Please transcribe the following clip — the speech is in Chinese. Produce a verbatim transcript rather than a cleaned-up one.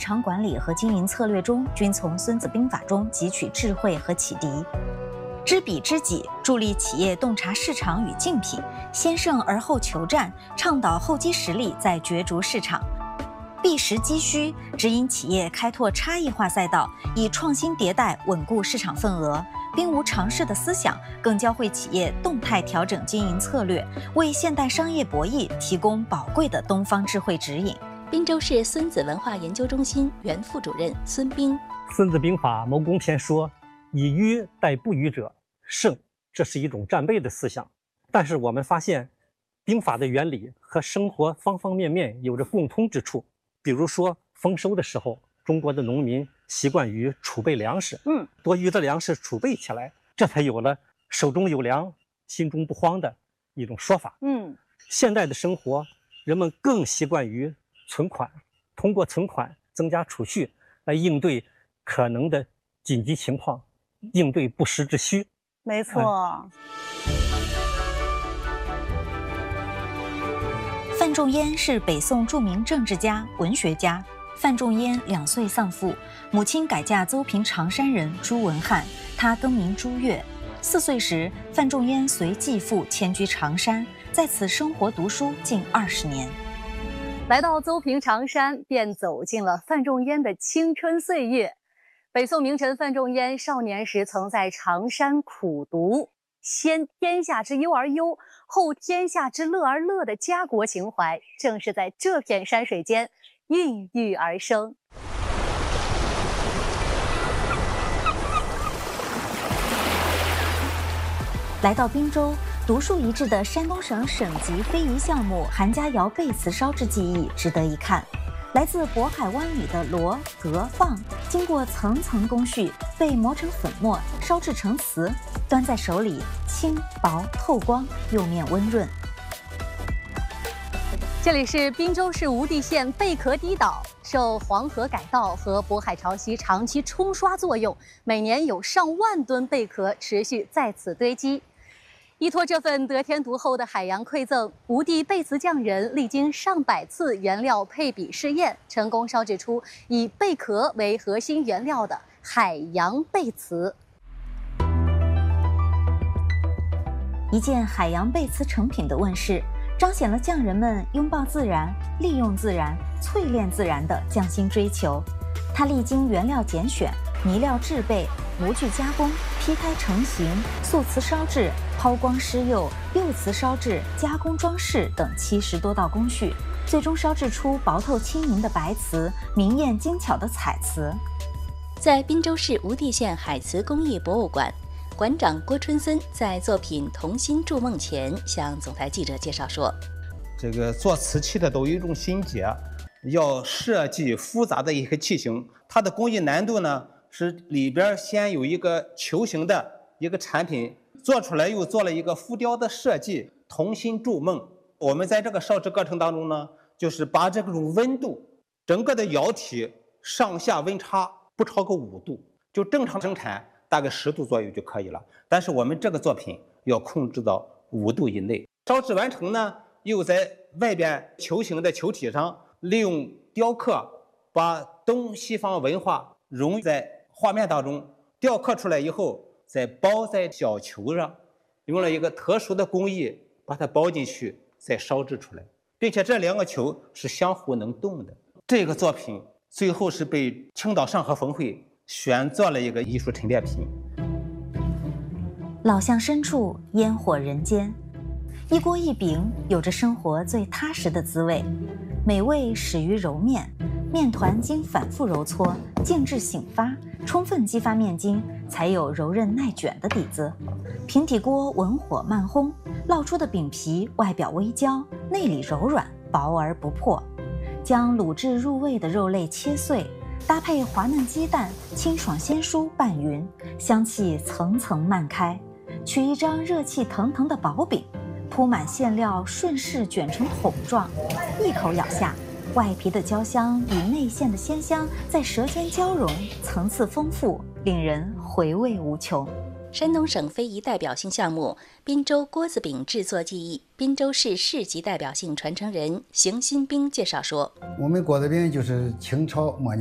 场管理和经营策略中均从《孙子兵法》中汲取智慧和启迪。知彼知己，助力企业洞察市场与竞品，先胜而后求战，倡导厚积实力再角逐市场。避实击虚，指引企业开拓差异化赛道，以创新迭代稳固市场份额。兵无常势的思想，更教会企业动态调整经营策略，为现代商业博弈提供宝贵的东方智慧指引。 滨州市孙子文化研究中心原副主任孙斌。 孙子兵法谋攻篇说，以迂待不迂者胜，这是一种战备的思想。但是我们发现，兵法的原理和生活方方面面有着共通之处。比如说，丰收的时候，中国的农民习惯于储备粮食，嗯，多余的粮食储备起来，这才有了手中有粮，心中不慌的一种说法。嗯，现代的生活，人们更习惯于存款，通过存款增加储蓄，来应对可能的紧急情况，应对不时之需。 没错。嗯范仲淹是北宋著名政治家、文学家。范仲淹两岁丧父，母亲改嫁邹平常山人朱文翰，他更名朱越。四岁时，范仲淹随继父迁居常山，在此生活读书近二十年。 来到邹平常山，便走进了范仲淹的青春岁月。北宋名臣范仲淹少年时曾在常山苦读，先天下之忧而忧，后天下之乐而乐的家国情怀，正是在这片山水间孕育而生。 来到滨州，独树一帜的山东省省级非遗项目韩家窑贝瓷烧制技艺值得一看。来自渤海湾里的螺、蛤、蚌，经过层层工序，被磨成粉末，烧制成瓷，端在手里轻薄透光，釉面温润。 这里是滨州市无地县贝壳堤岛，受黄河改道和渤海潮汐长期冲刷作用，每年有上万吨贝壳持续在此堆积。依托这份得天独厚的海洋馈赠，吴地贝瓷匠人历经上百次原料配比试验，成功烧制出以贝壳为核心原料的海洋贝瓷。 一件海洋贝瓷成品的问世，彰显了匠人们拥抱自然、利用自然、淬炼自然的匠心追求。它历经原料拣选、泥料制备、模具加工、劈开成型、塑瓷烧制、抛光施釉、釉瓷烧制、加工装饰等七十多道工序，最终烧制出薄透轻盈的白瓷，明艳精巧的彩瓷。 在滨州市无地县海瓷工艺博物馆，馆长郭春森在作品《童心筑梦》前向总台记者介绍说：“ 这个做瓷器的都有一种心结，要设计复杂的一个器型，它的工艺难度呢是里边先有一个球形的一个产品。”做出来又做了一个浮雕的设计，童心筑梦。我们在这个烧制过程当中呢，就是把这种温度，整个的窑体上下温差不超过五度，就正常生产大概十度左右就可以了。但是我们这个作品要控制到五度以内。烧制完成呢，又在外边球形的球体上利用雕刻，把东西方文化融在画面当中，雕刻出来以后。再包在小球上，用了一个特殊的工艺把它包进去，再烧制出来，并且这两个球是相互能动的。这个作品最后是被青岛上合分会选做了一个艺术陈列品。 老巷深处，烟火人间，一锅一饼有着生活最踏实的滋味。美味始于揉面，面团经反复揉搓，静置醒发，充分激发面筋，才有柔韧耐卷的底子。平底锅文火慢烘，烙出的饼皮外表微焦，内里柔软，薄而不破。将卤制入味的肉类切碎，搭配滑嫩鸡蛋，清爽鲜蔬拌匀，香气层层漫开。取一张热气腾腾的薄饼，铺满馅料，顺势卷成筒状，一口咬下，外皮的焦香与内馅的鲜香在舌尖交融，层次丰富，令人回味无穷。 山东省非遗代表性项目滨州锅子饼制作技艺，滨州市市级代表性传承人邢新兵介绍说：“ 我们锅子饼就是清炒磨